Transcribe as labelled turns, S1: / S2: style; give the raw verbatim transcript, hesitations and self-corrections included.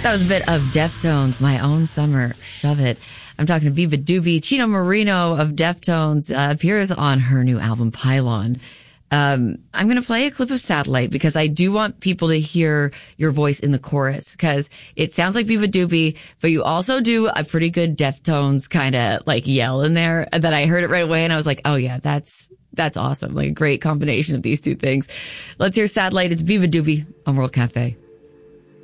S1: That was a bit of Deftones, My Own Summer, Shove It. I'm talking to Viva Doobie. Chino Marino of Deftones uh, appears on her new album, Pylon. Um, I'm going to play a clip of Satellite because I do want people to hear your voice in the chorus because it sounds like Viva Doobie, but you also do a pretty good Deftones kind of like yell in there that I heard it right away and I was like, oh yeah, that's, that's awesome. Like a great combination of these two things. Let's hear Satellite. It's Viva Doobie on World Cafe.